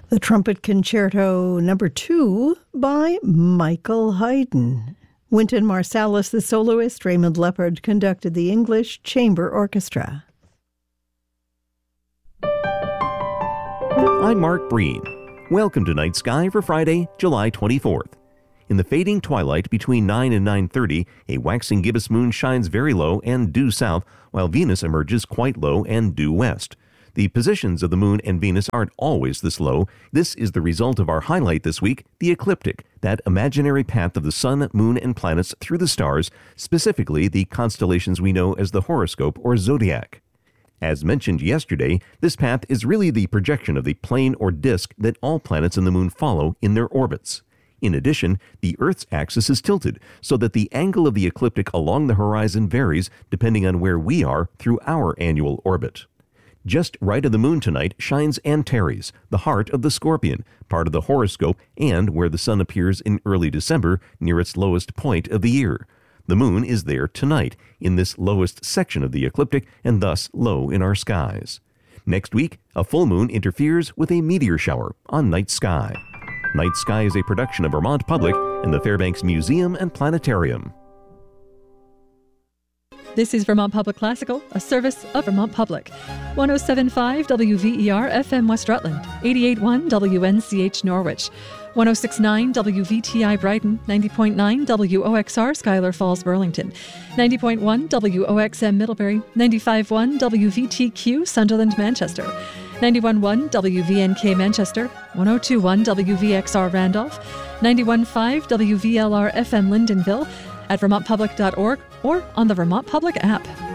The Trumpet Concerto No. 2 by Michael Haydn. Wynton Marsalis, the soloist, Raymond Leppard conducted the English Chamber Orchestra. I'm Mark Breen. Welcome to Night Sky for Friday, July 24th. In the fading twilight between 9 and 9:30, a waxing gibbous moon shines very low and due south, while Venus emerges quite low and due west. The positions of the moon and Venus aren't always this low. This is the result of our highlight this week, the ecliptic, that imaginary path of the sun, moon, and planets through the stars, specifically the constellations we know as the horoscope or zodiac. As mentioned yesterday, this path is really the projection of the plane or disk that all planets and the moon follow in their orbits. In addition, the Earth's axis is tilted, so that the angle of the ecliptic along the horizon varies depending on where we are through our annual orbit. Just right of the moon tonight shines Antares, the heart of the Scorpion, part of the horoscope and where the sun appears in early December near its lowest point of the year. The moon is there tonight, in this lowest section of the ecliptic, and thus low in our skies. Next week, a full moon interferes with a meteor shower on Night Sky. Night Sky is a production of Vermont Public and the Fairbanks Museum and Planetarium. This is Vermont Public Classical, a service of Vermont Public. 107.5 WVER FM West Rutland, 88.1 WNCH Norwich, 106.9 WVTI Brighton, 90.9 WOXR Schuyler Falls Burlington, 90.1 WOXM Middlebury, 95.1 WVTQ Sunderland Manchester, 91.1 WVNK Manchester, 102.1 WVXR Randolph, 91.5 WVLR FM Lyndonville, at vermontpublic.org or on the Vermont Public app.